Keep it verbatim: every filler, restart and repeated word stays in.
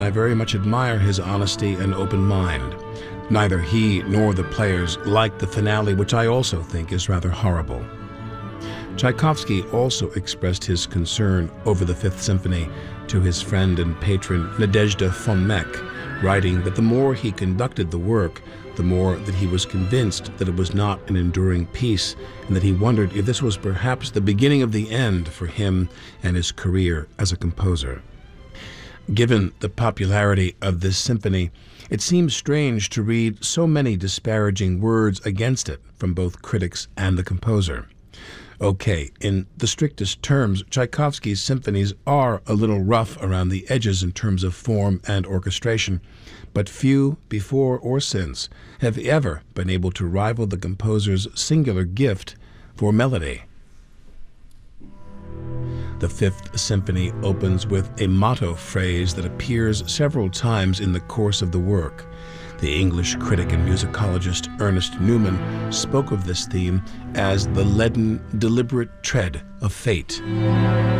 I very much admire his honesty and open mind. Neither he nor the players liked the finale, which I also think is rather horrible. Tchaikovsky also expressed his concern over the Fifth Symphony to his friend and patron Nadezhda von Meck, writing that the more he conducted the work, the more that he was convinced that it was not an enduring piece, and that he wondered if this was perhaps the beginning of the end for him and his career as a composer. Given the popularity of this symphony, it seems strange to read so many disparaging words against it from both critics and the composer. Okay, in the strictest terms, Tchaikovsky's symphonies are a little rough around the edges in terms of form and orchestration, but few, before or since, have ever been able to rival the composer's singular gift for melody. The Fifth Symphony opens with a motto phrase that appears several times in the course of the work. The English critic and musicologist Ernest Newman spoke of this theme as the leaden, deliberate tread of fate.